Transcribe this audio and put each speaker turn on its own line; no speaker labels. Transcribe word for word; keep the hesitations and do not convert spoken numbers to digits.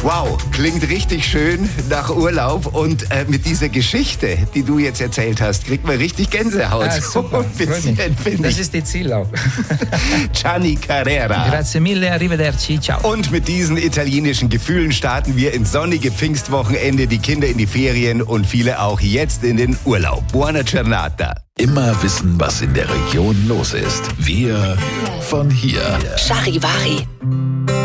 Wow, klingt richtig schön nach Urlaub und äh, mit dieser Geschichte, die du jetzt erzählt hast, kriegt man richtig Gänsehaut.
Ah, super,
bisschen,
das ist die Ziel auch.
Gianni Carrera.
Grazie mille, arrivederci, ciao.
Und mit diesen italienischen Gefühlen starten wir ins sonnige Pfingstwochenende, die Kinder in die Ferien und viele auch jetzt in den Urlaub. Buona giornata.
Immer wissen, was in der Region los ist. Wir von hier.
Charivari.